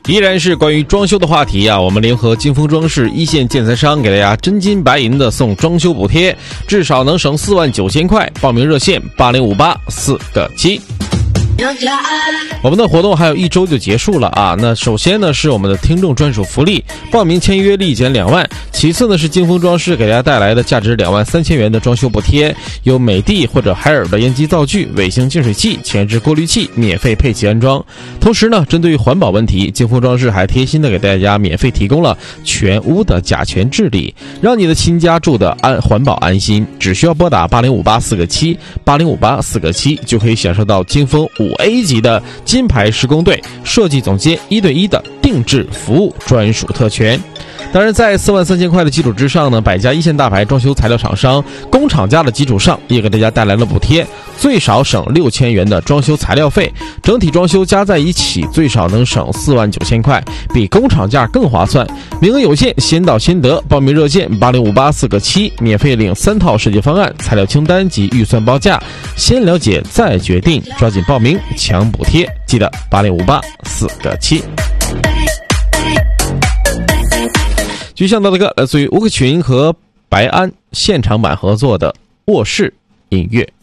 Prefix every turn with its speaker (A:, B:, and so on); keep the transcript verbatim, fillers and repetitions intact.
A: 依然是关于装修的话题啊，我们联合金丰装饰一线建材商给大家真金白银的送装修补贴，至少能省四万九千块。报名热线八零五八四个七。我们的活动还有一周就结束了啊！那首先呢是我们的听众专属福利，报名签约立减两万。其次呢是金丰装饰给大家带来的价值两万三千元的装修补贴，有美的或者海尔的烟机灶具、尾型净水器、前置过滤器免费配齐安装。同时呢，针对于环保问题，金丰装饰还贴心的给大家免费提供了全屋的甲醛治理，让你的亲家住的安环保安心。只需要拨打八零五八四个七八零五八四个七，就可以享受到金丰五 A 级的金牌施工队设计总监一对一的定制服务专属特权。当然在四万三千块的基础之上呢，百家一线大牌装修材料厂商工厂价的基础上也给大家带来了补贴，最少省六千元的装修材料费，整体装修加在一起最少能省四万九千块，比工厂价更划算。名额有限，先到先得，报名热线八零五八四个七，免费领三套设计方案、材料清单及预算报价，先了解再决定，抓紧报名抢补贴，记得八零五八四个七。继续想到的歌来自于吴克群和白安现场版合作的卧室音乐。